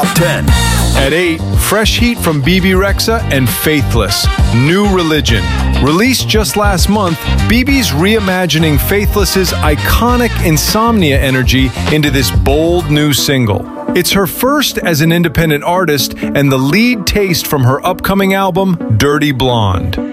10. At 8, fresh heat from Bebe Rexha and Faithless, New Religion. Released just last month, Bebe's reimagining Faithless's iconic insomnia energy into this bold new single. It's her first as an independent artist and the lead taste from her upcoming album, Dirty Blonde.